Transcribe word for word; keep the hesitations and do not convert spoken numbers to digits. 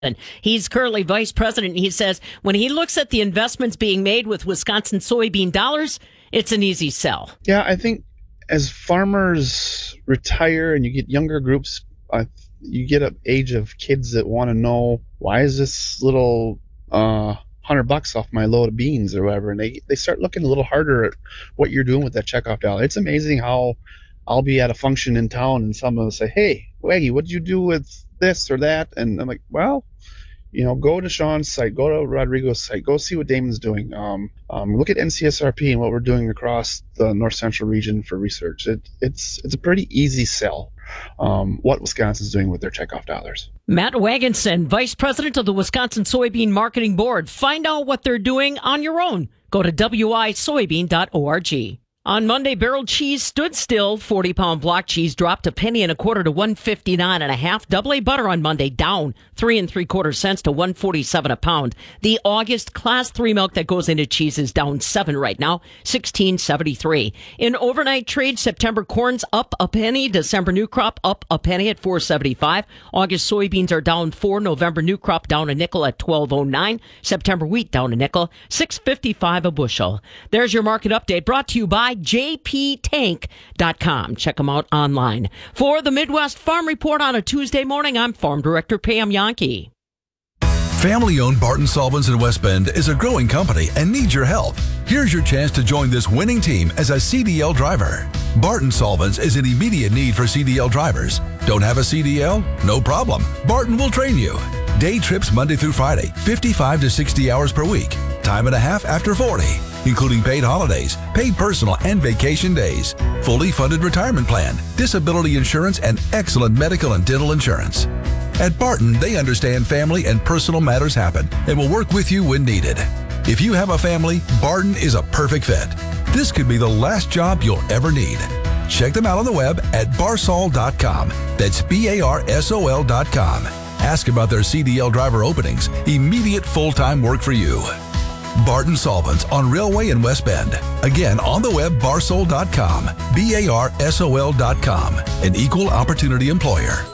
And he's currently vice president. And he says when he looks at the investments being made with Wisconsin soybean dollars, it's an easy sell. Yeah, I think as farmers retire and you get younger groups, uh, you get an age of kids that want to know, why is this little uh, hundred bucks off my load of beans or whatever? And they, they start looking a little harder at what you're doing with that checkoff dollar. It's amazing how I'll be at a function in town and someone will say, hey, Waggy, what did you do with this or that? And I'm like, well, you know, go to Sean's site, go to Rodrigo's site, go see what Damon's doing. Um, um, look at N C S R P and what we're doing across the North Central region for research. It, it's it's a pretty easy sell, um, what Wisconsin's doing with their checkoff dollars. Matt Wagenson, Vice President of the Wisconsin Soybean Marketing Board. Find out what they're doing on your own. Go to w i soybean dot org. On Monday, barrel cheese stood still. forty-pound block cheese dropped a penny and a quarter to one fifty-nine and a half. Double A butter on Monday down three and three quarter cents to one forty-seven a pound. The August class three milk that goes into cheese is down seven right now, sixteen seventy-three. In overnight trade, September corn's up a penny. December new crop up a penny at four seventy-five. August soybeans are down four. November new crop down a nickel at twelve oh nine. September wheat down a nickel, six fifty-five a bushel. There's your market update brought to you by j p tank dot com. Check them out online. For the Midwest Farm Report on a Tuesday morning, I'm Farm Director Pam Yankee. Family-owned Barton Solvents in West Bend is a growing company and needs your help. Here's your chance to join this winning team as a C D L driver. Barton Solvents is in immediate need for C D L drivers. Don't have a C D L? No problem. Barton will train you. Day trips Monday through Friday, fifty-five to sixty hours per week. Time and a half after forty, including paid holidays, paid personal and vacation days, fully funded retirement plan, disability insurance, and excellent medical and dental insurance. At Barton, they understand family and personal matters happen and will work with you when needed. If you have a family, Barton is a perfect fit. This could be the last job you'll ever need. Check them out on the web at barsol dot com. That's B A R S O L dot com. Ask about their C D L driver openings. Immediate full-time work for you. Barton Solvents on Railway in West Bend. Again, on the web, barsol dot com. B A R S O L dot com. An equal opportunity employer.